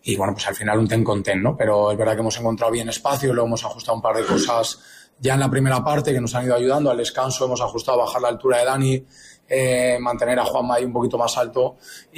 y bueno, pues al final un ten con ten, ¿no? Pero es verdad que hemos encontrado bien espacio, luego hemos ajustado un par de cosas ya en la primera parte que nos han ido ayudando. Al descanso hemos ajustado, bajar la altura de Dani, mantener a Juanma ahí un poquito más alto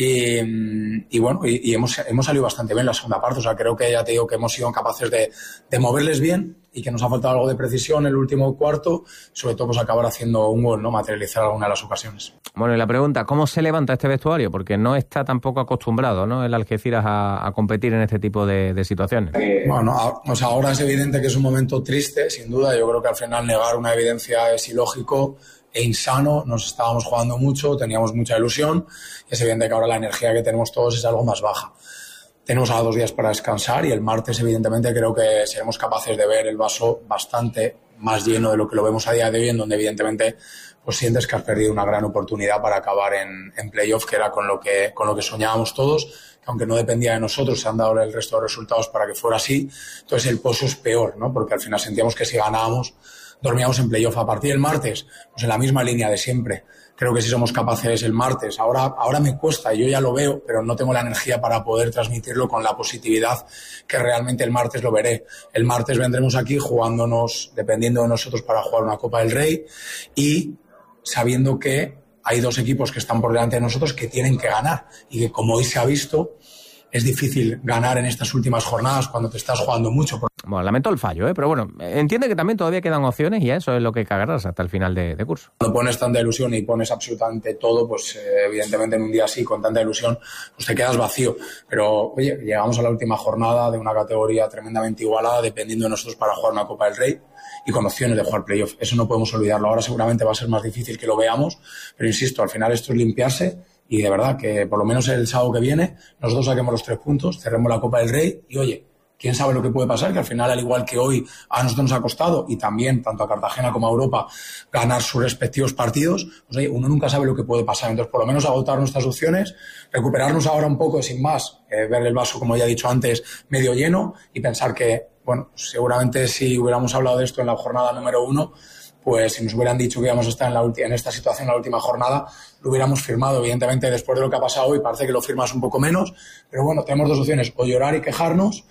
y bueno, y hemos salido bastante bien en la segunda parte. O sea, creo que ya te digo que hemos sido capaces de moverles bien y que nos ha faltado algo de precisión en el último cuarto, sobre todo pues acabar haciendo un gol, ¿no? Materializar alguna de las ocasiones. Bueno, y la pregunta, ¿cómo se levanta este vestuario? Porque no está tampoco acostumbrado, ¿no?, el Algeciras a competir en este tipo de situaciones. Bueno, o sea, ahora es evidente que es un momento triste, sin duda. Yo creo que al final negar una evidencia es ilógico e insano. Nos estábamos jugando mucho, teníamos mucha ilusión y es evidente que ahora la energía que tenemos todos es algo más baja. Tenemos ahora 2 días para descansar y el martes evidentemente creo que seremos capaces de ver el vaso bastante más lleno de lo que lo vemos a día de hoy, en donde evidentemente pues sientes que has perdido una gran oportunidad para acabar en playoff, que era con lo que soñábamos todos, que aunque no dependía de nosotros, se han dado el resto de resultados para que fuera así. Entonces el pozo es peor, ¿no? Porque al final sentíamos que si ganábamos dormíamos en playoff. A partir del martes, pues en la misma línea de siempre. Creo que si somos capaces el martes, ahora me cuesta, yo ya lo veo, pero no tengo la energía para poder transmitirlo con la positividad que realmente el martes lo veré. El martes vendremos aquí jugándonos, dependiendo de nosotros, para jugar una Copa del Rey y sabiendo que hay 2 equipos que están por delante de nosotros que tienen que ganar y que, como hoy se ha visto, es difícil ganar en estas últimas jornadas cuando te estás jugando mucho. Bueno, lamento el fallo, pero bueno, entiende que también todavía quedan opciones y eso es lo que hay que agarrarse hasta el final de curso. Cuando pones tanta ilusión y pones absolutamente todo, pues evidentemente en un día así, con tanta ilusión, pues te quedas vacío. Pero, oye, llegamos a la última jornada de una categoría tremendamente igualada, dependiendo de nosotros para jugar una Copa del Rey y con opciones de jugar playoff. Eso no podemos olvidarlo. Ahora seguramente va a ser más difícil que lo veamos, pero insisto, al final esto es limpiarse. Y de verdad que por lo menos el sábado que viene nosotros saquemos los 3 puntos, cerremos la Copa del Rey y oye, quién sabe lo que puede pasar, que al final, al igual que hoy a nosotros nos ha costado y también tanto a Cartagena como a Europa ganar sus respectivos partidos, pues oye, uno nunca sabe lo que puede pasar. Entonces por lo menos agotar nuestras opciones, recuperarnos ahora un poco sin más, ver el vaso, como ya he dicho antes, medio lleno y pensar que, bueno, seguramente si hubiéramos hablado de esto en la jornada número 1, pues si nos hubieran dicho que íbamos a estar en esta situación en la última jornada, lo hubiéramos firmado. Evidentemente, después de lo que ha pasado hoy, parece que lo firmas un poco menos, pero bueno, tenemos 2 opciones, o llorar y quejarnos,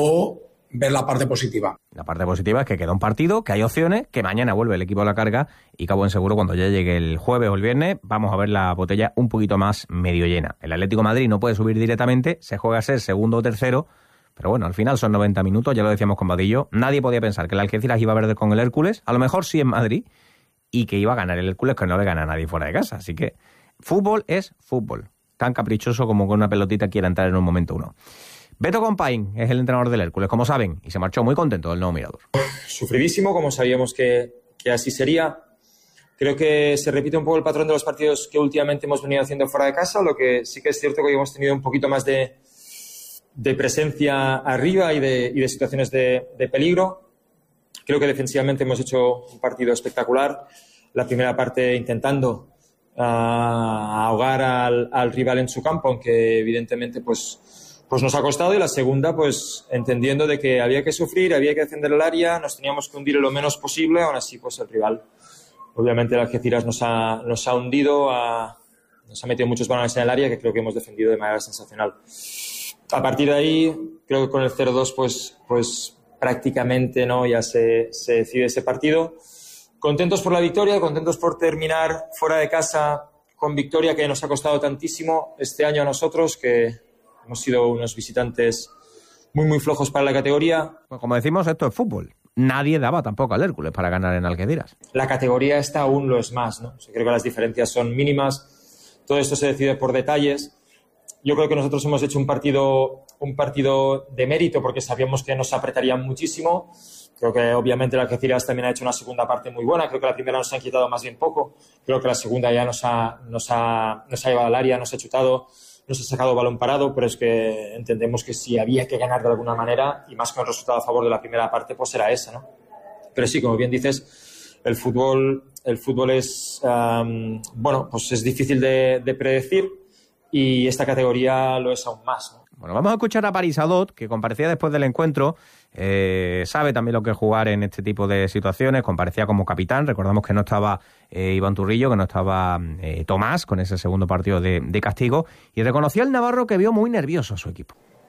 o ver la parte positiva. La parte positiva es que queda un partido, que hay opciones, que mañana vuelve el equipo a la carga y que a buen seguro cuando ya llegue el jueves o el viernes vamos a ver la botella un poquito más medio llena. El Atlético de Madrid no puede subir directamente, se juega a ser segundo o tercero, pero bueno, al final son 90 minutos, ya lo decíamos con Vadillo. Nadie podía pensar que el Algeciras iba a perder con el Hércules, a lo mejor sí en Madrid, y que iba a ganar el Hércules, que no le gana a nadie fuera de casa. Así que fútbol es fútbol, tan caprichoso como con una pelotita quiera entrar en un momento uno. Beto Compain es el entrenador del Hércules, como saben, y se marchó muy contento del nuevo Mirador. Sufridísimo, como sabíamos que así sería. Creo que se repite un poco el patrón de los partidos que últimamente hemos venido haciendo fuera de casa, lo que sí que es cierto que hemos tenido un poquito más de presencia arriba y de situaciones de peligro. Creo que defensivamente hemos hecho un partido espectacular. La primera parte intentando ahogar al rival en su campo, aunque evidentemente pues nos ha costado, y la segunda pues entendiendo de que había que sufrir, había que defender el área, nos teníamos que hundir lo menos posible. Aún así pues el rival, obviamente el Algeciras nos ha hundido, nos ha metido muchos balones en el área que creo que hemos defendido de manera sensacional. A partir de ahí, creo que con el 0-2 pues prácticamente no ya se decide ese partido. Contentos por la victoria, contentos por terminar fuera de casa con victoria, que nos ha costado tantísimo este año a nosotros, que hemos sido unos visitantes muy, muy flojos para la categoría. Pues como decimos, esto es fútbol. Nadie daba tampoco al Hércules para ganar en Algeciras. La categoría esta aún lo es más, ¿no? Creo que las diferencias son mínimas. Todo esto se decide por detalles. Yo creo que nosotros hemos hecho un partido de mérito porque sabíamos que nos apretarían muchísimo. Creo que obviamente el Algeciras también ha hecho una segunda parte muy buena. Creo que la primera nos ha inquietado más bien poco. Creo que la segunda ya nos ha llevado al área, nos ha chutado, nos ha sacado balón parado, pero es que entendemos que si había que ganar de alguna manera, y más con el resultado a favor de la primera parte, pues era esa, ¿no? Pero sí, como bien dices, el fútbol es, pues es difícil de predecir. Y esta categoría lo es aún más, ¿no? Bueno, vamos a escuchar a Paris Adot, que comparecía después del encuentro, sabe también lo que es jugar en este tipo de situaciones, comparecía como capitán. Recordamos que no estaba Iván Turrillo, que no estaba Tomás, con ese segundo partido de castigo, y reconoció al navarro que vio muy nervioso a su equipo.